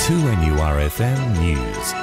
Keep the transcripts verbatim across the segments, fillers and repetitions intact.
two N U R F M News.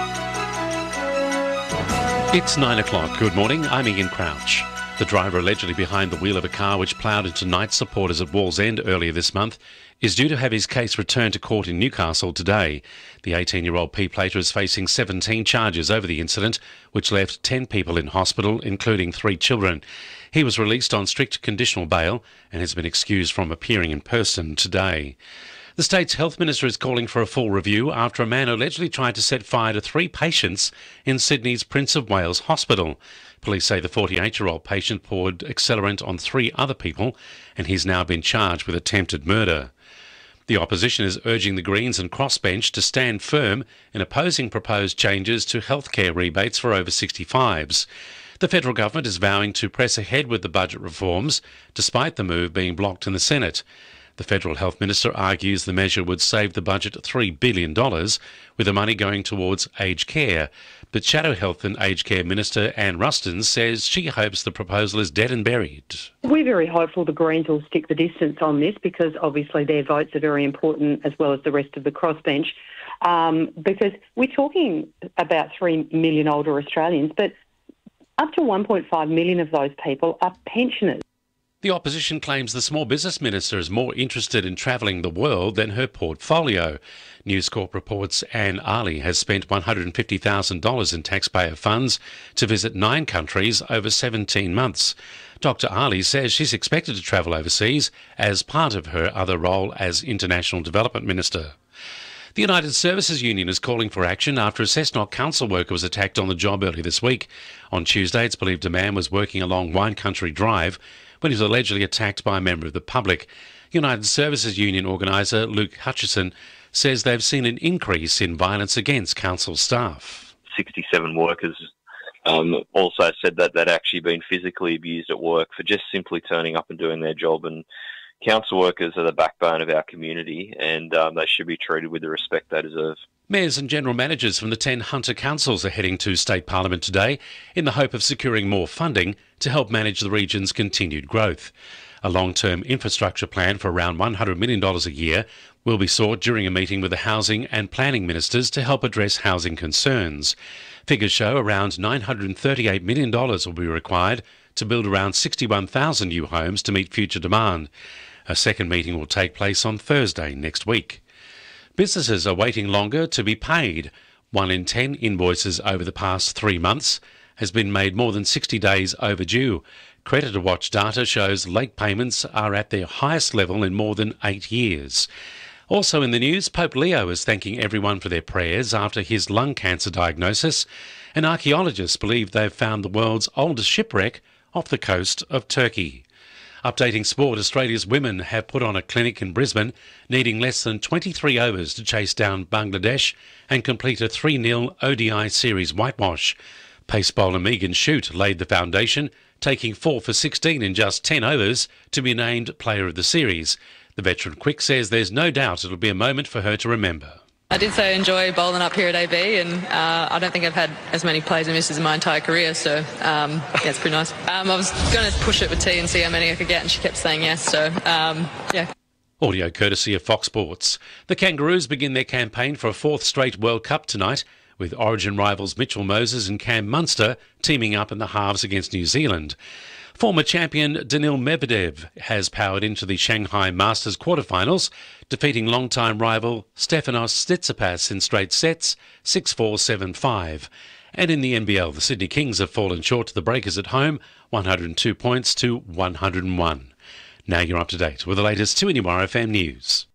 It's nine o'clock. Good morning. I'm Ian Crouch. The driver allegedly behind the wheel of a car which ploughed into night supporters at Wallsend earlier this month is due to have his case returned to court in Newcastle today. The eighteen-year-old P-plater is facing seventeen charges over the incident, which left ten people in hospital, including three children. He was released on strict conditional bail and has been excused from appearing in person today. The state's health minister is calling for a full review after a man allegedly tried to set fire to three patients in Sydney's Prince of Wales Hospital. Police say the forty-eight-year-old patient poured accelerant on three other people and he's now been charged with attempted murder. The opposition is urging the Greens and Crossbench to stand firm in opposing proposed changes to healthcare rebates for over sixty-fives. The federal government is vowing to press ahead with the budget reforms, despite the move being blocked in the Senate. The Federal Health Minister argues the measure would save the budget three billion dollars, with the money going towards aged care. But Shadow Health and Aged Care Minister Anne Ruston says she hopes the proposal is dead and buried. We're very hopeful the Greens will stick the distance on this because obviously their votes are very important as well as the rest of the crossbench. Um, because we're talking about three million older Australians, but up to one point five million of those people are pensioners. The opposition claims the Small Business Minister is more interested in travelling the world than her portfolio. News Corp reports Anne Ali has spent one hundred fifty thousand dollars in taxpayer funds to visit nine countries over seventeen months. Doctor Ali says she's expected to travel overseas as part of her other role as International Development Minister. The United Services Union is calling for action after a Cessnock council worker was attacked on the job early this week. On Tuesday, it's believed a man was working along Wine Country Drive when he was allegedly attacked by a member of the public. United Services Union organiser Luke Hutchison says they've seen an increase in violence against council staff. sixty-seven workers um, also said that they'd actually been physically abused at work for just simply turning up and doing their job. And council workers are the backbone of our community and um, they should be treated with the respect they deserve. Mayors and general managers from the ten Hunter councils are heading to State Parliament today in the hope of securing more funding to help manage the region's continued growth. A long-term infrastructure plan for around one hundred million dollars a year will be sought during a meeting with the housing and planning ministers to help address housing concerns. Figures show around nine hundred thirty-eight million dollars will be required to build around sixty-one thousand new homes to meet future demand. A second meeting will take place on Thursday next week. Businesses are waiting longer to be paid. One in ten invoices over the past three months has been made more than sixty days overdue. Creditor Watch data shows late payments are at their highest level in more than eight years. Also in the news, Pope Leo is thanking everyone for their prayers after his lung cancer diagnosis, and archaeologists believe they've found the world's oldest shipwreck off the coast of Turkey. Updating sport, Australia's women have put on a clinic in Brisbane, needing less than twenty-three overs to chase down Bangladesh and complete a three nil O D I series whitewash. Pace bowler Megan Shute laid the foundation, taking four for sixteen in just ten overs to be named Player of the Series. The veteran quick says there's no doubt it'll be a moment for her to remember. I did so enjoy bowling up here at A B, and uh, I don't think I've had as many plays and misses in my entire career, so um, yeah, it's pretty nice. Um, I was going to push it with T and see how many I could get, and she kept saying yes, so um, yeah. Audio courtesy of Fox Sports. The Kangaroos begin their campaign for a fourth straight World Cup tonight, with Origin rivals Mitchell Moses and Cam Munster teaming up in the halves against New Zealand. Former champion Daniil Medvedev has powered into the Shanghai Masters quarterfinals, defeating longtime rival Stefanos Tsitsipas in straight sets, six four, seven five. And in the N B L, the Sydney Kings have fallen short to the Breakers at home, one hundred two points to one hundred one. Now you're up to date with the latest two N U R F M news.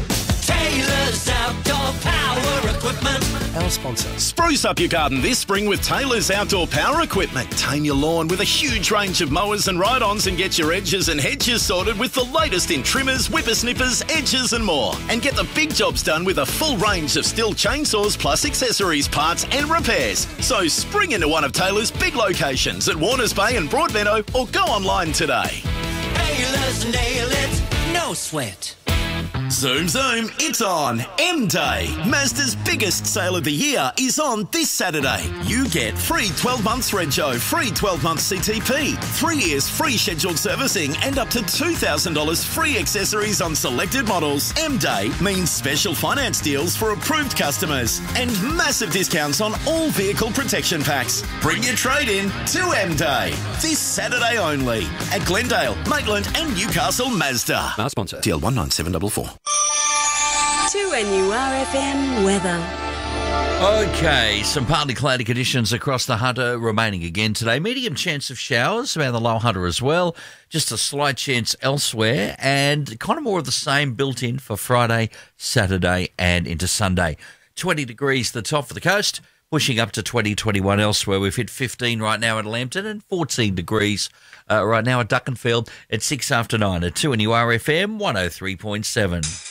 Taylor's Outdoor Power Equipment. Our sponsor. Spruce up your garden this spring with Taylor's Outdoor Power Equipment. Tame your lawn with a huge range of mowers and ride-ons and get your edges and hedges sorted with the latest in trimmers, whippersnippers, edges and more. And get the big jobs done with a full range of Stihl chainsaws plus accessories, parts and repairs. So spring into one of Taylor's big locations at Warners Bay and Broadmeadow or go online today. Taylor's nail it, no sweat. Zoom, zoom, it's on. M-Day. Mazda's biggest sale of the year is on this Saturday. You get free twelve months Rego, free twelve months C T P, three years free scheduled servicing and up to two thousand dollars free accessories on selected models. M-Day means special finance deals for approved customers and massive discounts on all vehicle protection packs. Bring your trade in to M-Day. This Saturday only at Glendale, Maitland and Newcastle Mazda. Our sponsor. T L one nine seven four four. two N U R F M weather. Okay, some partly cloudy conditions across the Hunter remaining again today. Medium chance of showers around the lower Hunter as well. Just a slight chance elsewhere and kind of more of the same built in for Friday, Saturday and into Sunday. twenty degrees the top of the coast, pushing up to twenty, twenty-one elsewhere. We've hit fifteen right now at Lambton and fourteen degrees uh, right now at Duckenfield at six after nine at two N U R F M one oh three point seven.